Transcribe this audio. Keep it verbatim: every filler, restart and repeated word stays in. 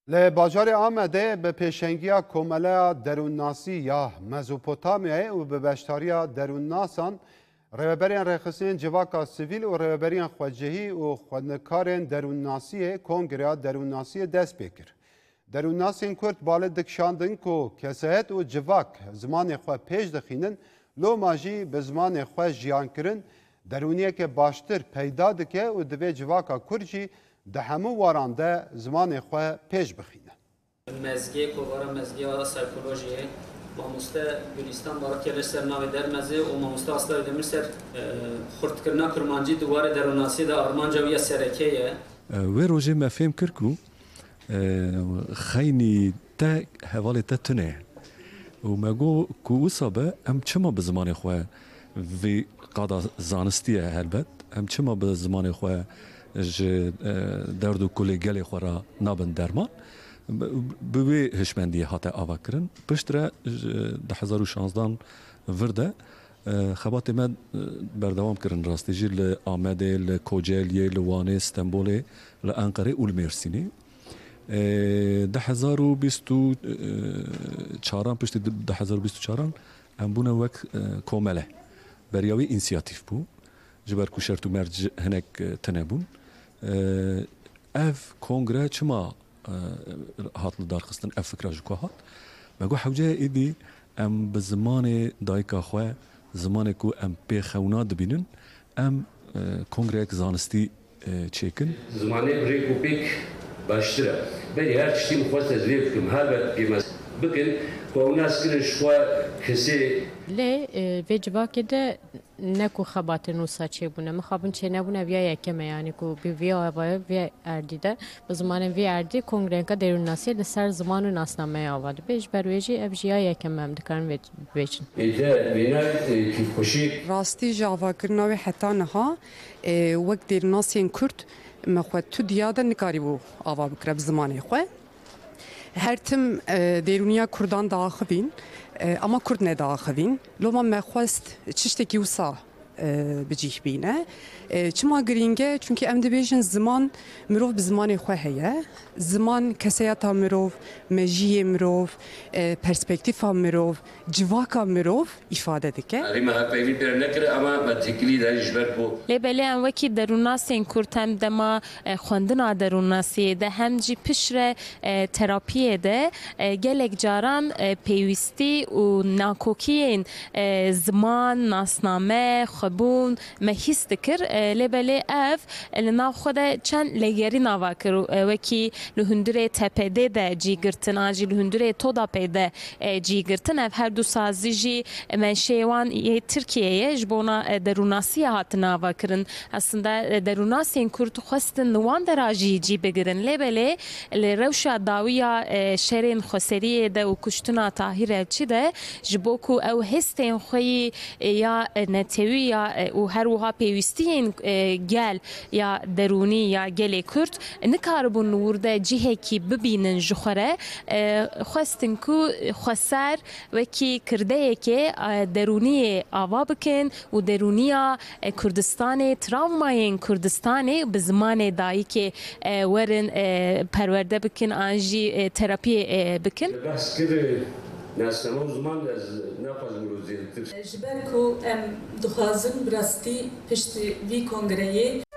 لی باجار آمده به پیشنگی کومله درونناسی یا مزوپوتامیای و به بشتاریا درونناسان رهبرین رخصین جواکا سیویل و رهبرین خواجهی و خودنکارین درونناسی کنگره درونناسی دست بکر. درونناسین کرد بالا دکشاندن که کسایت و جواک زمان خواه پیش دخینن لو ماجی به زمان خواه جیان کرن درونیه که باشتر پیدا دکه و دوی جواکا کرجی ده همو واران ده زمان خواه پیش بخینه. مزگی کوبارا مزگی آرا سایکولوژیه ماموسته گلیستان بارا کلش سر ناوی در مزه و ماموسته اصلا دمیر سر خورد کرنا کرمانجی دواره دروناسی ده آرمانجا ویا سرکیه وی روژه ما فهم کرد که خیلی تا حوالی تا تنه و ما گو که اصابه هم چما به زمان خواه وی قادا زانستیه هلبت هم چما به زمان خواه درد و کلی گلی خورا نابن درمان بوی هشمندی هاته آوا کرن پشتره ده هزار و شانزدان ورده خبات من بردوام کرن راستی جی لآمده لکوجلیه لوانه استنبوله لانقره و المرسینی ده هزار و بیست و چاران پشت ده هزار و بیست و چاران هم بونه وک کومله بریاوی انسیاتیف بو جبر کشرت و مرج هنک تنبون اف کنگره چما هات لدار خستن اف فکر جوکا هات مگو حوجه ایدی ام به زمان دایکا خواه زمان کو ام پی خونا دبینن ام کنگره اک زانستی چیکن زمانی ریکو پیک باشتره بری هر چشتی مخواست از لیف کم هر بد بیمز بکن که اوناس کنش خواه کسی لی وی جواکی ده نکو خبات نوسا چه بونه مخابن چه نبونه ویا یکمه یعنی کو بی ویا آوای ویا اردی ده به زمان ویا اردی کنگرنکا درونناسی ده سر زمان و ناسنامه آواده بیش برویجی افجیا یکمه هم دکارن بیچن ایده بینا کیف کشی راستی جاوا کرناوی حتی نها وقت درونناسین کرد مخواد تو دیاده نکاری بو آوا بکره بزمانی خواه هر تم درونیا کردان داخبین اما کرد نداخبین لو ما مخواست چشتکی وسا بجیح بینه چما گرینگه چونکه ام دبیجن زمان مروف بزمان خواه زمان کسیاتا مروف مجیه مروف پرسپکتیفا مروف جواکا مروف ifade دکه اما هفته پر نکره اما متکلی داریش بر بو لبله ام وکی درونناسین کرد هم دما خواندنا درونناسی ده هم جی پشر تراپیه ده گلک جاران پیوستی و ناکوکین زمان ناسنامه خبون مهیست کر لبله اف لنا خود چند لگری نوا کر وکی لهندره تپده ده جیگرتن آجی لهندره تودا پیده جیگرتن اف هر دو سازی جی منشیوان یه ترکیه جبونا دروناسی هات نوا کرن aslında derunasiyên Kurd xwestin wan derajî cî bigirin lêbelê li rewşa dawiya şerên xweseriyê de û kuştina Tahîr Elçî de ji bo ku ew hestên xwe yî ya netewî ya û her wiha pêwîstiyên gel ya derûnî ya gelê Kurd nikaribûn li wir de cihekî bibînin ji xwe re xwestin ku xweser wekî kirdeyekê derûniyê ava bikin û derûniya Kurdistanê travmayên Kurdistanê bi zimanê dayîkê werin perwerde bikin an jî terapiyê bikin. ناسنامه زمان از نخواهد مروزی جبر کو ام دخوازن براستی پشت وی کنگرهی